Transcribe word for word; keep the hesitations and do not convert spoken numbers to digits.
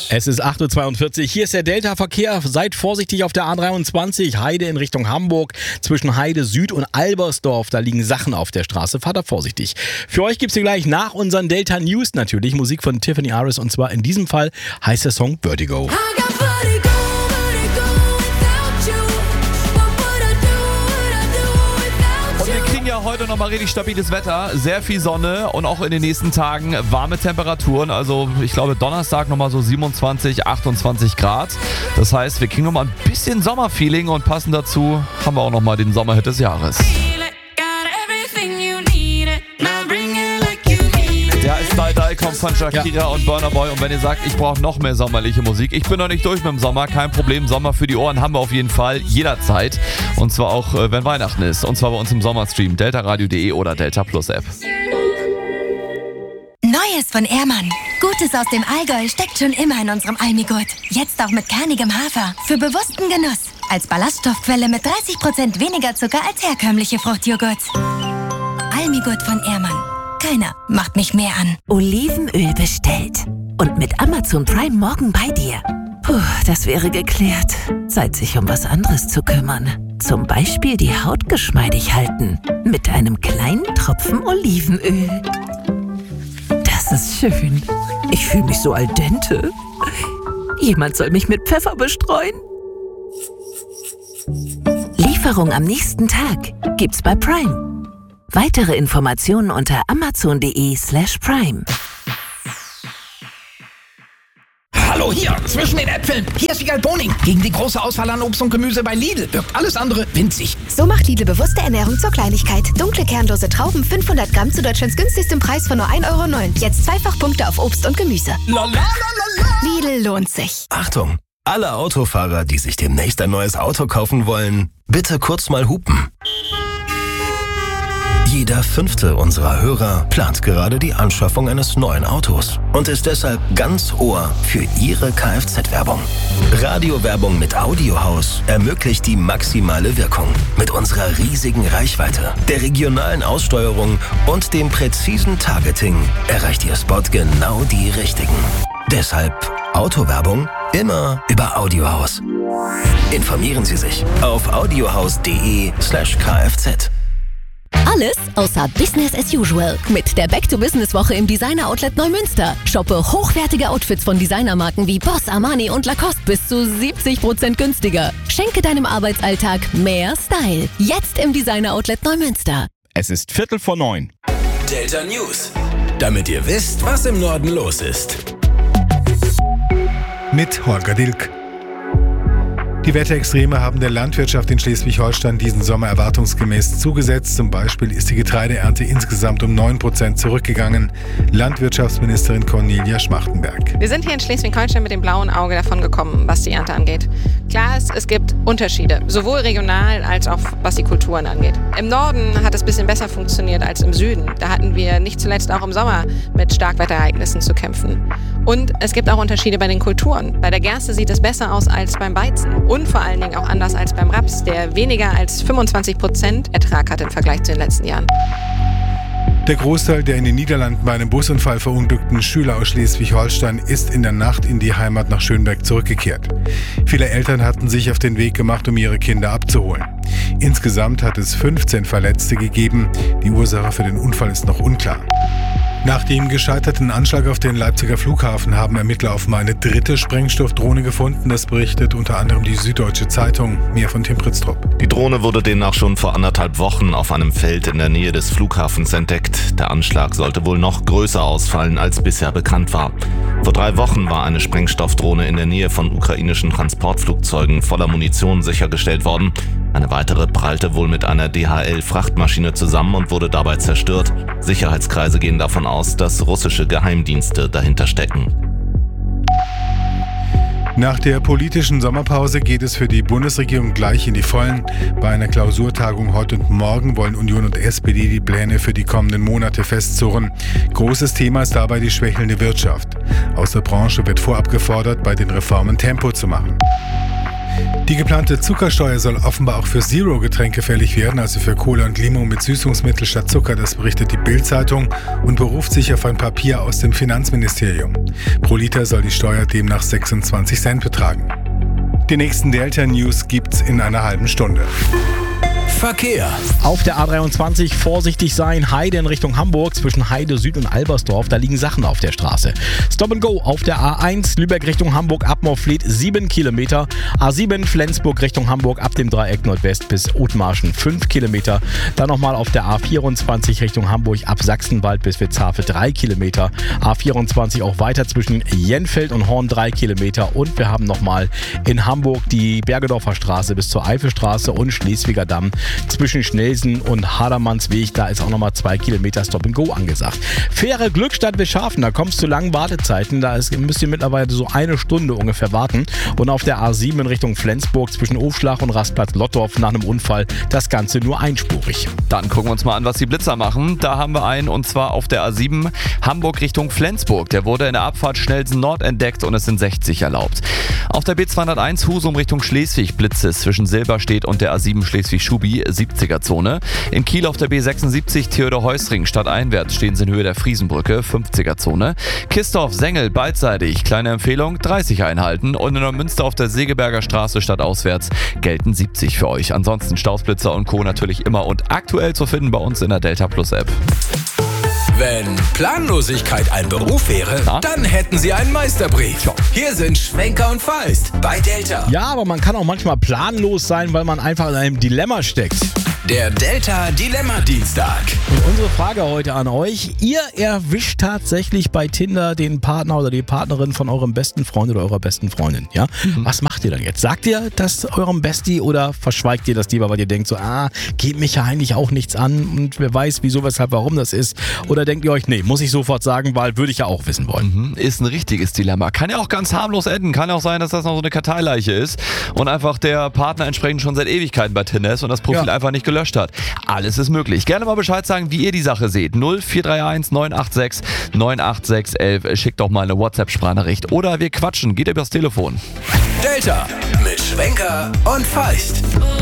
Es ist acht Uhr zweiundvierzig, hier ist der Delta-Verkehr. Seid vorsichtig auf der A dreiundzwanzig, Heide in Richtung Hamburg. Zwischen Heide Süd und Albersdorf, da liegen Sachen auf der Straße. Fahrt da vorsichtig. Für euch gibt's hier gleich nach unseren Delta News natürlich Musik von Tiffany Aris, und zwar in diesem Fall heißt der Song Vertigo. Ja, heute nochmal richtig stabiles Wetter, sehr viel Sonne und auch in den nächsten Tagen warme Temperaturen. Also ich glaube Donnerstag nochmal so siebenundzwanzig, achtundzwanzig Grad. Das heißt, wir kriegen nochmal ein bisschen Sommerfeeling und passend dazu haben wir auch nochmal den Sommerhit des Jahres. Ja, Style Die kommt von Shakira ja. und Burna Boy. Und wenn ihr sagt, ich brauche noch mehr sommerliche Musik, ich bin noch nicht durch mit dem Sommer, kein Problem, Sommer für die Ohren haben wir auf jeden Fall jederzeit. Und zwar auch, wenn Weihnachten ist. Und zwar bei uns im Sommerstream, delta radio punkt de oder Delta Plus App. Neues von Ehrmann. Gutes aus dem Allgäu steckt schon immer in unserem Almigurt. Jetzt auch mit kernigem Hafer. Für bewussten Genuss. Als Ballaststoffquelle mit dreißig Prozent weniger Zucker als herkömmliche Fruchtjoghurts. Almigurt von Ehrmann. Keiner macht mich mehr an. Olivenöl bestellt. Und mit Amazon Prime morgen bei dir. Puh, das wäre geklärt. Zeit, sich um was anderes zu kümmern. Zum Beispiel die Haut geschmeidig halten. Mit einem kleinen Tropfen Olivenöl. Das ist schön. Ich fühle mich so al dente. Jemand soll mich mit Pfeffer bestreuen. Lieferung am nächsten Tag gibt's bei Prime. Weitere Informationen unter amazon.de slash prime. Hallo, hier, zwischen den Äpfeln. Hier ist Wiegald Boning. Gegen die große Auswahl an Obst und Gemüse bei Lidl wirkt alles andere winzig. So macht Lidl bewusste Ernährung zur Kleinigkeit. Dunkle kernlose Trauben, fünfhundert Gramm zu Deutschlands günstigstem Preis von nur ein Euro neun. Jetzt zweifach Punkte auf Obst und Gemüse. La, la, la, la, la. Lidl lohnt sich. Achtung, alle Autofahrer, die sich demnächst ein neues Auto kaufen wollen, bitte kurz mal hupen. Jeder fünfte unserer Hörer plant gerade die Anschaffung eines neuen Autos und ist deshalb ganz Ohr für Ihre Kfz-Werbung. Radiowerbung mit Audiohaus ermöglicht die maximale Wirkung. Mit unserer riesigen Reichweite, der regionalen Aussteuerung und dem präzisen Targeting erreicht Ihr Spot genau die Richtigen. Deshalb Autowerbung immer über Audiohaus. Informieren Sie sich auf audiohaus.de slash kfz. Alles außer Business as usual mit der Back-to-Business-Woche im Designer-Outlet Neumünster. Shoppe hochwertige Outfits von Designermarken wie Boss, Armani und Lacoste bis zu siebzig Prozent günstiger. Schenke deinem Arbeitsalltag mehr Style. Jetzt im Designer-Outlet Neumünster. Es ist Viertel vor neun. Delta News, damit ihr wisst, was im Norden los ist. Mit Holger Dilk. Die Wetterextreme haben der Landwirtschaft in Schleswig-Holstein diesen Sommer erwartungsgemäß zugesetzt. Zum Beispiel ist die Getreideernte insgesamt um neun Prozent zurückgegangen. Landwirtschaftsministerin Cornelia Schmachtenberg. Wir sind hier in Schleswig-Holstein mit dem blauen Auge davon gekommen, was die Ernte angeht. Klar ist, es gibt Unterschiede, sowohl regional als auch was die Kulturen angeht. Im Norden hat es ein bisschen besser funktioniert als im Süden. Da hatten wir nicht zuletzt auch im Sommer mit Starkwetterereignissen zu kämpfen. Und es gibt auch Unterschiede bei den Kulturen. Bei der Gerste sieht es besser aus als beim Weizen. Und vor allen Dingen auch anders als beim Raps, der weniger als fünfundzwanzig Prozent Ertrag hat im Vergleich zu den letzten Jahren. Der Großteil der in den Niederlanden bei einem Busunfall verunglückten Schüler aus Schleswig-Holstein ist in der Nacht in die Heimat nach Schönberg zurückgekehrt. Viele Eltern hatten sich auf den Weg gemacht, um ihre Kinder abzuholen. Insgesamt hat es fünfzehn Verletzte gegeben. Die Ursache für den Unfall ist noch unklar. Nach dem gescheiterten Anschlag auf den Leipziger Flughafen haben Ermittler offenbar eine dritte Sprengstoffdrohne gefunden. Das berichtet unter anderem die Süddeutsche Zeitung. Mehr von Tim Pritztrup. Die Drohne wurde demnach schon vor anderthalb Wochen auf einem Feld in der Nähe des Flughafens entdeckt. Der Anschlag sollte wohl noch größer ausfallen, als bisher bekannt war. Vor drei Wochen war eine Sprengstoffdrohne in der Nähe von ukrainischen Transportflugzeugen voller Munition sichergestellt worden. Eine weitere prallte wohl mit einer D H L-Frachtmaschine zusammen und wurde dabei zerstört. Sicherheitskreise gehen davon aus, dass russische Geheimdienste dahinter stecken. Nach der politischen Sommerpause geht es für die Bundesregierung gleich in die Vollen. Bei einer Klausurtagung heute und morgen wollen Union und S P D die Pläne für die kommenden Monate festzurren. Großes Thema ist dabei die schwächelnde Wirtschaft. Aus der Branche wird vorab gefordert, bei den Reformen Tempo zu machen. Die geplante Zuckersteuer soll offenbar auch für Zero-Getränke fällig werden, also für Cola und Limo mit Süßungsmittel statt Zucker. Das berichtet die Bild-Zeitung und beruft sich auf ein Papier aus dem Finanzministerium. Pro Liter soll die Steuer demnach sechsundzwanzig Cent betragen. Die nächsten Delta-News gibt's in einer halben Stunde. Verkehr. Auf der A dreiundzwanzig vorsichtig sein, Heide in Richtung Hamburg, zwischen Heide Süd und Albersdorf, da liegen Sachen auf der Straße. Stop and Go auf der A eins, Lübeck Richtung Hamburg, ab Morfleet sieben Kilometer. A sieben, Flensburg Richtung Hamburg, ab dem Dreieck Nordwest bis Othmarschen fünf Kilometer. Dann nochmal auf der A vierundzwanzig Richtung Hamburg, ab Sachsenwald bis Witzhafe drei Kilometer. A vierundzwanzig auch weiter zwischen Jenfeld und Horn drei Kilometer. Und wir haben nochmal in Hamburg die Bergedorfer Straße bis zur Eifelstraße und Schleswiger Damm. Zwischen Schnelsen und Hadermannsweg, da ist auch nochmal zwei Kilometer Stop and Go angesagt. Fähre Glückstadt Wilschafen, da kommst du zu langen Wartezeiten, da ist, müsst ihr mittlerweile so eine Stunde ungefähr warten. Und auf der A sieben in Richtung Flensburg zwischen Ofschlag und Rastplatz Lottorf nach einem Unfall, das Ganze nur einspurig. Dann gucken wir uns mal an, was die Blitzer machen. Da haben wir einen, und zwar auf der A sieben Hamburg Richtung Flensburg. Der wurde in der Abfahrt Schnelsen Nord entdeckt und es sind sechzig erlaubt. Auf der B zweihunderteins Husum Richtung Schleswig Blitze zwischen Silberstedt und der A sieben Schleswig-Schubi siebziger-Zone. In Kiel auf der B sechsundsiebzig Theodor-Heuss-Ring stadteinwärts stehen sie in Höhe der Friesenbrücke, fünfziger-Zone. Kistorf, Sengel, beidseitig, kleine Empfehlung, dreißig einhalten. Und in Neumünster auf der Segeberger Straße stadtauswärts gelten siebzig für euch. Ansonsten Stausblitzer und Co. natürlich immer und aktuell zu finden bei uns in der Delta Plus App. Wenn Planlosigkeit ein Beruf wäre, Na? dann hätten Sie einen Meisterbrief. Ja. Hier sind Schwenker und Feist bei Delta. Ja, aber man kann auch manchmal planlos sein, weil man einfach in einem Dilemma steckt. Der Delta Dilemma Dienstag. Und unsere Frage heute an euch: Ihr erwischt tatsächlich bei Tinder den Partner oder die Partnerin von eurem besten Freund oder eurer besten Freundin, ja? Mhm. Was macht ihr dann jetzt? Sagt ihr das eurem Bestie oder verschweigt ihr das lieber, weil ihr denkt so, ah, geht mich ja eigentlich auch nichts an und wer weiß, wieso, weshalb, warum das ist? Oder denkt ihr euch, nee, muss ich sofort sagen, weil würde ich ja auch wissen wollen. Mhm, ist ein richtiges Dilemma. Kann ja auch ganz harmlos enden. Kann ja auch sein, dass das noch so eine Karteileiche ist und einfach der Partner entsprechend schon seit Ewigkeiten bei Tinder ist und das Profil ja. einfach nicht gelöscht hat. Alles ist möglich. Gerne mal Bescheid sagen, wie ihr die Sache seht. null vier drei eins neun acht sechs neun acht sechs elf. Schickt doch mal eine WhatsApp-Sprachnachricht oder wir quatschen. Geht übers Telefon. Delta mit Schwenker und Feist.